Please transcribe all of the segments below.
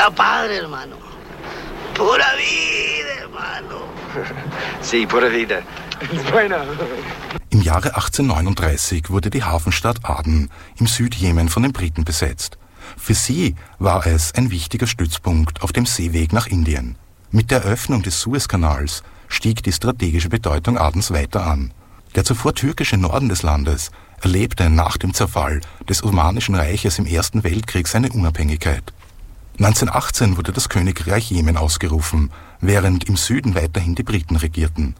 Está padre, hermano. Pura vida, hermano. Sí, pura vida. Bueno. Im Jahre 1839 wurde die Hafenstadt Aden im Südjemen von den Briten besetzt. Für sie war es ein wichtiger Stützpunkt auf dem Seeweg nach Indien. Mit der Eröffnung des Suezkanals stieg die strategische Bedeutung Adens weiter an. Der zuvor türkische Norden des Landes erlebte nach dem Zerfall des Osmanischen Reiches im Ersten Weltkrieg seine Unabhängigkeit. 1918 wurde das Königreich Jemen ausgerufen, während im Süden weiterhin die Briten regierten.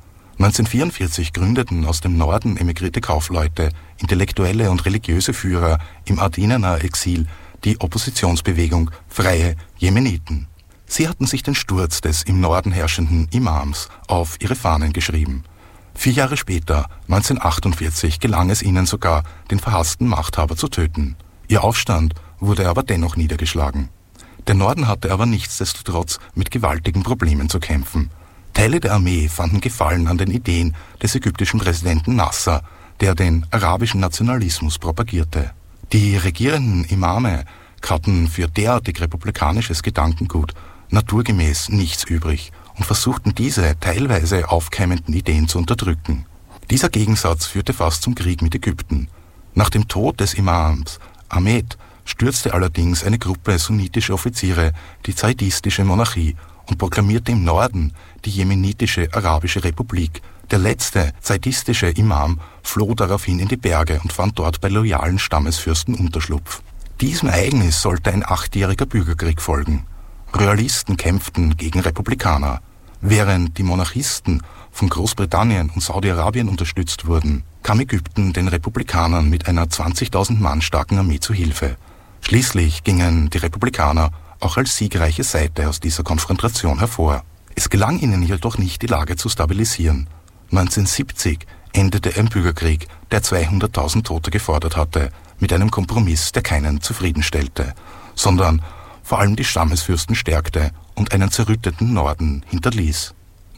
1944 gründeten aus dem Norden emigrierte Kaufleute, Intellektuelle und religiöse Führer im Adenener Exil die Oppositionsbewegung Freie Jemeniten. Sie hatten sich den Sturz des im Norden herrschenden Imams auf ihre Fahnen geschrieben. 4 Jahre später, 1948, gelang es ihnen sogar, den verhassten Machthaber zu töten. Ihr Aufstand wurde aber dennoch niedergeschlagen. Der Norden hatte aber nichtsdestotrotz mit gewaltigen Problemen zu kämpfen. Teile der Armee fanden Gefallen an den Ideen des ägyptischen Präsidenten Nasser, der den arabischen Nationalismus propagierte. Die regierenden Imame hatten für derartig republikanisches Gedankengut naturgemäß nichts übrig und versuchten diese teilweise aufkeimenden Ideen zu unterdrücken. Dieser Gegensatz führte fast zum Krieg mit Ägypten. Nach dem Tod des Imams Ahmed stürzte allerdings eine Gruppe sunnitischer Offiziere die zaidistische Monarchie und proklamierte im Norden die jemenitische Arabische Republik. Der letzte zaidistische Imam floh daraufhin in die Berge und fand dort bei loyalen Stammesfürsten Unterschlupf. Diesem Ereignis sollte ein 8-jähriger Bürgerkrieg folgen. Royalisten kämpften gegen Republikaner. Während die Monarchisten von Großbritannien und Saudi-Arabien unterstützt wurden, kam Ägypten den Republikanern mit einer 20.000 Mann starken Armee zu Hilfe. Schließlich gingen die Republikaner auch als siegreiche Seite aus dieser Konfrontation hervor. Es gelang ihnen jedoch nicht, die Lage zu stabilisieren. 1970 endete ein Bürgerkrieg, der 200.000 Tote gefordert hatte, mit einem Kompromiss, der keinen zufriedenstellte, sondern vor allem die Stammesfürsten stärkte und einen zerrütteten Norden hinterließ.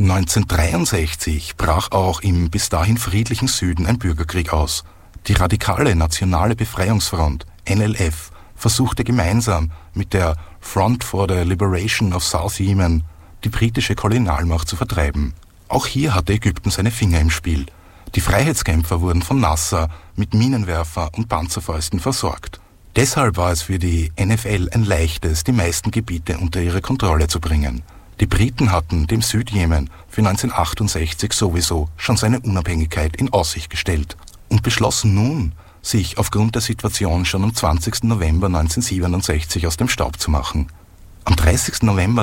1963 brach auch im bis dahin friedlichen Süden ein Bürgerkrieg aus. Die radikale Nationale Befreiungsfront, NLF, versuchte gemeinsam mit der Front for the Liberation of South Yemen die britische Kolonialmacht zu vertreiben. Auch hier hatte Ägypten seine Finger im Spiel. Die Freiheitskämpfer wurden von Nasser mit Minenwerfer und Panzerfäusten versorgt. Deshalb war es für die NFL ein leichtes, die meisten Gebiete unter ihre Kontrolle zu bringen. Die Briten hatten dem Südjemen für 1968 sowieso schon seine Unabhängigkeit in Aussicht gestellt und beschlossen nun, sich aufgrund der Situation schon am 20. November 1967 aus dem Staub zu machen. Am 30. November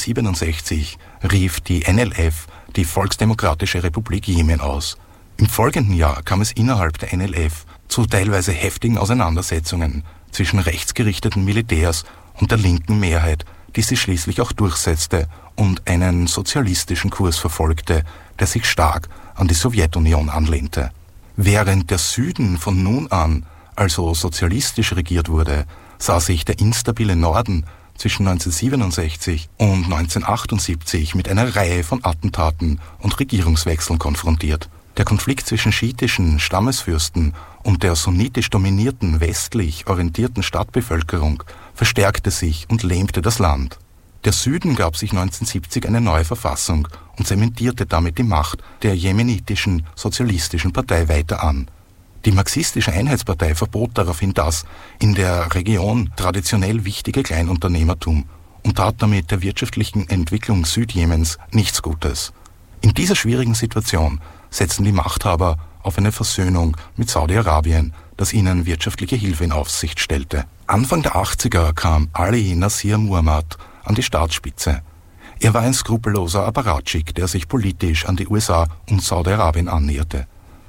1967 rief die NLF die Volksdemokratische Republik Jemen aus. Im folgenden Jahr kam es innerhalb der NLF zu teilweise heftigen Auseinandersetzungen zwischen rechtsgerichteten Militärs und der linken Mehrheit, die sich schließlich auch durchsetzte und einen sozialistischen Kurs verfolgte, der sich stark an die Sowjetunion anlehnte. Während der Süden von nun an also sozialistisch regiert wurde, sah sich der instabile Norden zwischen 1967 und 1978 mit einer Reihe von Attentaten und Regierungswechseln konfrontiert. Der Konflikt zwischen schiitischen Stammesfürsten und der sunnitisch dominierten, westlich orientierten Stadtbevölkerung verstärkte sich und lähmte das Land. Der Süden gab sich 1970 eine neue Verfassung und zementierte damit die Macht der jemenitischen Sozialistischen Partei weiter an. Die Marxistische Einheitspartei verbot daraufhin das in der Region traditionell wichtige Kleinunternehmertum und tat damit der wirtschaftlichen Entwicklung Südjemens nichts Gutes. In dieser schwierigen Situation setzten die Machthaber auf eine Versöhnung mit Saudi-Arabien, das ihnen wirtschaftliche Hilfe in Aussicht stellte. Anfang der 80er kam Ali Nasir Muhammad an die Staatsspitze. Er war ein skrupelloser Apparatschik, der sich politisch an die USA und Saudi-Arabien annäherte.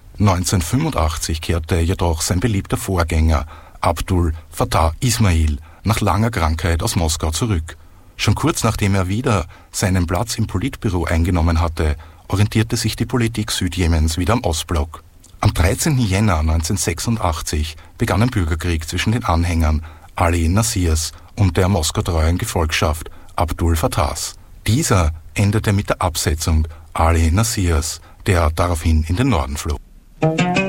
1985 kehrte jedoch sein beliebter Vorgänger Abdul Fattah Ismail nach langer Krankheit aus Moskau zurück. Schon kurz nachdem er wieder seinen Platz im Politbüro eingenommen hatte, orientierte sich die Politik Südjemens wieder am Ostblock. Am 13. Jänner 1986 begann ein Bürgerkrieg zwischen den Anhängern Ali Nasirs und der Moskau-treuen Gefolgschaft Abdul Fattahs. Dieser endete mit der Absetzung Ali Nasirs, der daraufhin in den Norden floh.